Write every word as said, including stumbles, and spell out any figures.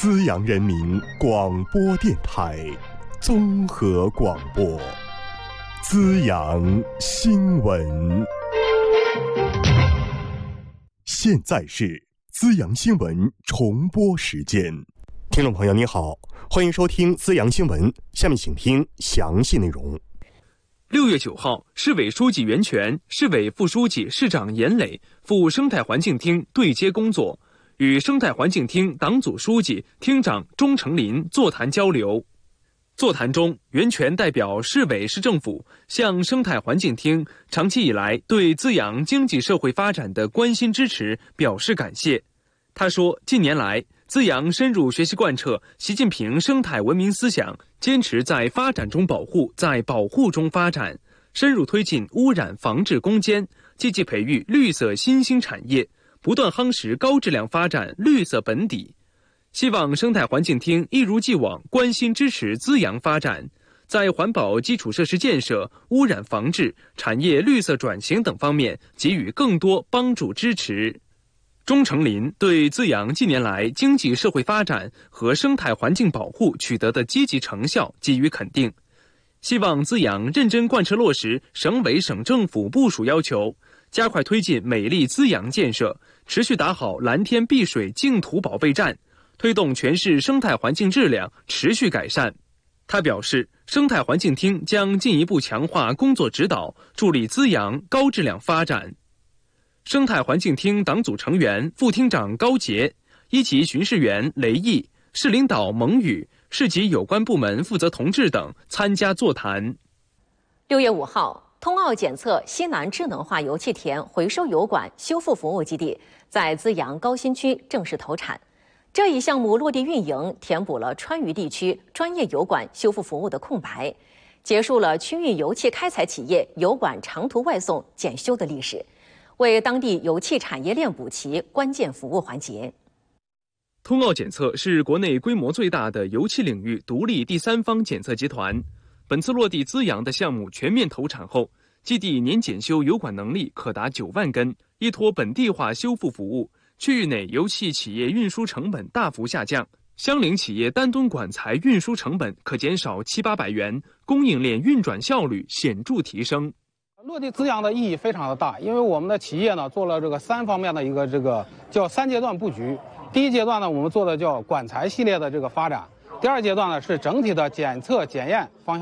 资阳人民广播电台综合广播，资阳新闻。现在是资阳新闻重播时间，听众朋友你好，欢迎收听资阳新闻，下面请听详细内容。 六月九号，市委书记袁泉、市委副书记、市长严磊赴生态环境厅对接工作，与生态环境厅党组书记、厅长钟成林座谈交流。座谈中，袁泉代表市委市政府向生态环境厅长期以来对资阳经济社会发展的关心支持表示感谢。他说，近年来，资阳深入学习贯彻习近平生态文明思想，坚持在发展中保护，在保护中发展，深入推进污染防治攻坚，积极培育绿色新兴产业，不断夯实高质量发展绿色本底。希望生态环境厅一如既往关心支持资阳发展，在环保基础设施建设、污染防治、产业绿色转型等方面给予更多帮助支持。钟成林对资阳近年来经济社会发展和生态环境保护取得的积极成效给予肯定，希望资阳认真贯彻落实省委省政府部署要求，加快推进美丽资阳建设，持续打好蓝天碧水净土保卫战，推动全市生态环境质量持续改善。他表示，生态环境厅将进一步强化工作指导，助力资阳高质量发展。生态环境厅党组成员、副厅长高杰、一级巡视员雷毅、市领导蒙宇、市级有关部门负责同志等参加座谈。 六月五号，通奥检测西南智能化油气田回收油管修复服务基地在资阳高新区正式投产。这一项目落地运营，填补了川渝地区专业油管修复服务的空白，结束了区域油气开采企业油管长途外送检修的历史，为当地油气产业链补齐关键服务环节。 通奥检测是国内规模最大的油气领域独立第三方检测集团。本次落地资阳的项目全面投产后，基地年检修油管能力可达九万根，依托本地化修复服务，区域内油气企业运输成本大幅下降，相邻企业单吨管材运输成本可减少七八百元，供应链运转效率显著提升。 落地资阳的意义非常的大，因为我们的企业呢做了这个三方面的一个这个叫三阶段布局。第一阶段呢，我们做的叫管材系列的这个发展；第二阶段呢是整体的检测检验方向